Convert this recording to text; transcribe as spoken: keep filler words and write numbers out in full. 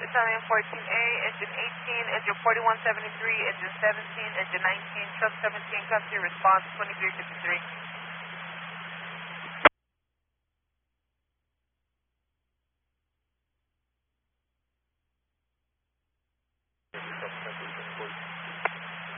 Italian fourteen A, engine eighteen, engine forty-one seventy-three, engine seventeen, engine nineteen, truck seventeen, country response twenty-three fifty-three.